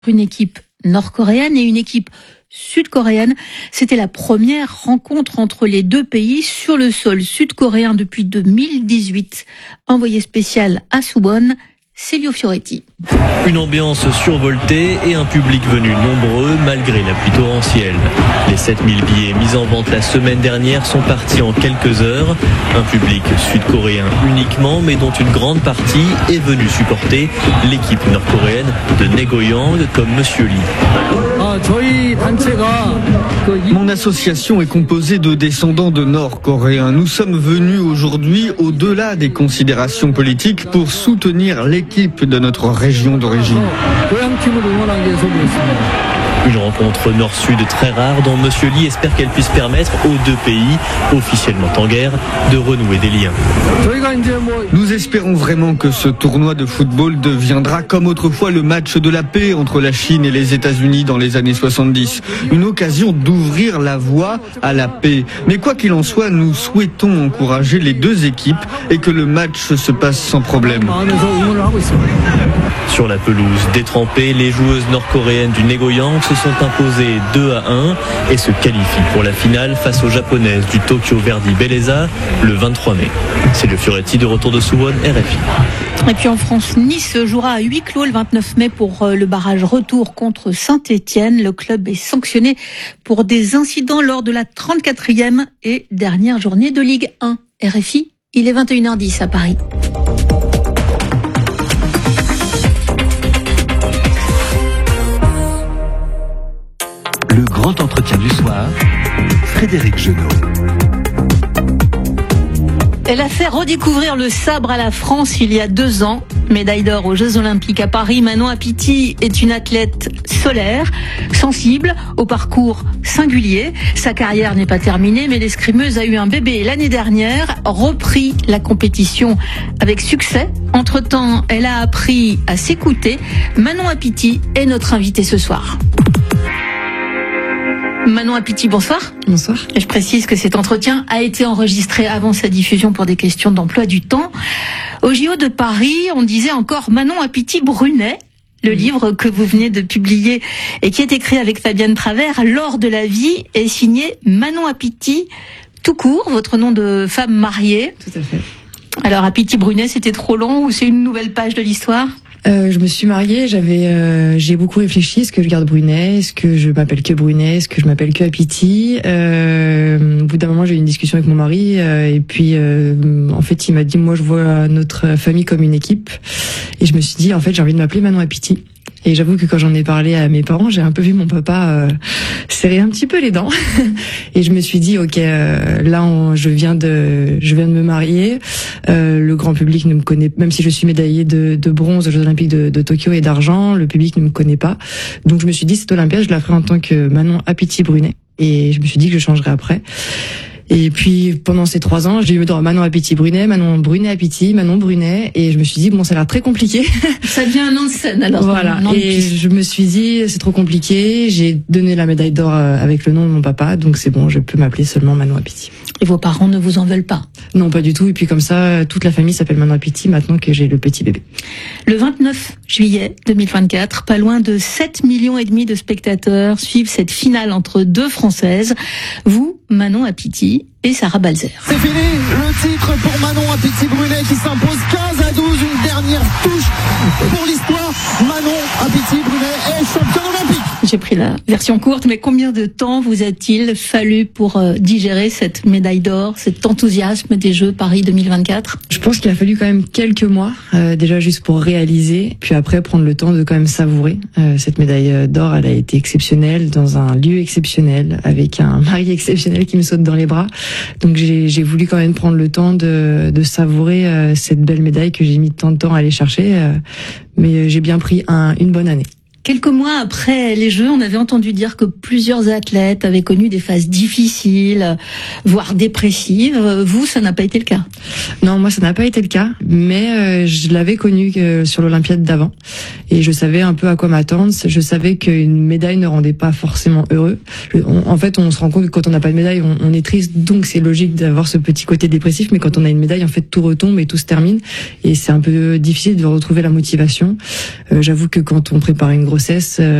Une équipe nord-coréenne et une équipe sud-coréenne. C'était la première rencontre entre les deux pays sur le sol sud-coréen depuis 2018. Envoyé spécial à Suwon, Célio Fioretti. Une ambiance survoltée et un public venu nombreux malgré la pluie torrentielle. Les 7000 billets mis en vente la semaine dernière sont partis en quelques heures. Un public sud-coréen uniquement, mais dont une grande partie est venue supporter l'équipe nord-coréenne de Naegoyeong, comme Monsieur Lee. Mon association est composée de descendants de Nord-Coréens. Nous sommes venus aujourd'hui, au-delà des considérations politiques, pour soutenir l'équipe de notre région d'origine. Une rencontre nord-sud très rare dont Monsieur Lee espère qu'elle puisse permettre aux deux pays, officiellement en guerre, de renouer des liens. Nous espérons vraiment que ce tournoi de football deviendra comme autrefois le match de la paix entre la Chine et les États-Unis dans les années 70. Une occasion d'ouvrir la voie à la paix. Mais quoi qu'il en soit, nous souhaitons encourager les deux équipes et que le match se passe sans problème. Sur la pelouse détrempée, les joueuses nord-coréennes du Naegoyeong se sont imposées 2-1 et se qualifient pour la finale face aux japonaises du Tokyo Verdy Belleza le 23 mai. C'est le Fioretti de retour de Suwon, RFI. Et puis en France, Nice jouera à huis clos le 29 mai pour le barrage retour contre Saint-Etienne. Le club est sanctionné pour des incidents lors de la 34e et dernière journée de Ligue 1. RFI, il est 21h10 à Paris. Le grand entretien du soir, Frédéric Genot. Elle a fait redécouvrir le sabre à la France il y a 2 ans. Médaille d'or aux Jeux Olympiques à Paris, Manon Apiti est une athlète solaire, sensible, au parcours singulier. Sa carrière n'est pas terminée, mais l'escrimeuse a eu un bébé l'année dernière, repris la compétition avec succès. Entre-temps, elle a appris à s'écouter. Manon Apiti est notre invitée ce soir. Manon Apiti, bonsoir. Bonsoir. Et je précise que cet entretien a été enregistré avant sa diffusion pour des questions d'emploi du temps. Au JO de Paris, on disait encore Manon Apiti Brunet, le livre que vous venez de publier et qui est écrit avec Fabienne Travers, L'or de la vie, est signé Manon Apiti, tout court, votre nom de femme mariée. Tout à fait. Alors Apiti Brunet, c'était trop long ou c'est une nouvelle page de l'histoire ? Je me suis mariée, j'ai beaucoup réfléchi, est-ce que je garde Brunet, est-ce que je m'appelle que Brunet, est-ce que je m'appelle que Apiti. Au bout d'un moment, j'ai eu une discussion avec mon mari, et puis en fait, il m'a dit, moi je vois notre famille comme une équipe, et je me suis dit, en fait, j'ai envie de m'appeler Manon Apiti. Et j'avoue que quand j'en ai parlé à mes parents, j'ai un peu vu mon papa serrer un petit peu les dents. Et je me suis dit, ok, là, je viens de me marier. Le grand public ne me connaît, même si je suis médaillée de bronze aux Jeux Olympiques de Tokyo et d'argent, le public ne me connaît pas. Donc je me suis dit, cette Olympiade, je la ferai en tant que Manon Apiti Brunet. Et je me suis dit que je changerais après. Et puis, pendant ces 3 ans, j'ai eu droit à Manon Apiti Brunet, Manon Brunet Apiti, Manon Brunet, et je me suis dit, bon, ça a l'air très compliqué. Ça devient un nom de scène, alors. Voilà. Et je me suis dit, c'est trop compliqué. J'ai donné la médaille d'or avec le nom de mon papa, donc c'est bon, je peux m'appeler seulement Manon Apiti. Et vos parents ne vous en veulent pas? Non, pas du tout. Et puis comme ça, toute la famille s'appelle Manon Apiti maintenant que j'ai le petit bébé. Le 29 juillet 2024, pas loin de 7,5 millions de spectateurs suivent cette finale entre 2 Françaises. Vous, Manon Apiti et Sarah Balzer. C'est fini, le titre pour Manon Apiti Brunet qui s'impose 15-12, une dernière touche pour l'histoire. Manon Apiti Brunet est championne olympique. J'ai pris la version courte, mais combien de temps vous a-t-il fallu pour digérer cette médaille d'or, cet enthousiasme des Jeux Paris 2024? Je pense qu'il a fallu quand même quelques mois, déjà juste pour réaliser, puis après prendre le temps de quand même savourer. Cette médaille d'or, elle a été exceptionnelle, dans un lieu exceptionnel, avec un mari exceptionnel qui me saute dans les bras. Donc j'ai voulu quand même prendre le temps de savourer cette belle médaille que j'ai mis tant de temps à aller chercher, mais j'ai bien pris une bonne année. Quelques mois après les Jeux, on avait entendu dire que plusieurs athlètes avaient connu des phases difficiles, voire dépressives. Vous, ça n'a pas été le cas? Non, moi, ça n'a pas été le cas, mais je l'avais connu sur l'Olympiade d'avant. Et je savais un peu à quoi m'attendre. Je savais qu'une médaille ne rendait pas forcément heureux. En fait, on se rend compte que quand on n'a pas de médaille, on est triste. Donc, c'est logique d'avoir ce petit côté dépressif. Mais quand on a une médaille, en fait, tout retombe et tout se termine. Et c'est un peu difficile de retrouver la motivation. J'avoue que quand on prépare une grossesse.